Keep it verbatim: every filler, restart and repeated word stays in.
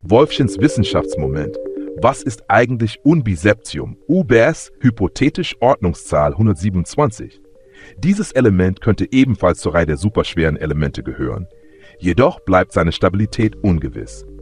Wolffchens Wissenschaftsmoment. Was ist eigentlich Unbiseptium? Ubers hypothetisch Ordnungszahl hundertsiebenundzwanzig. Dieses Element könnte ebenfalls zur Reihe der superschweren Elemente gehören. Jedoch bleibt seine Stabilität ungewiss.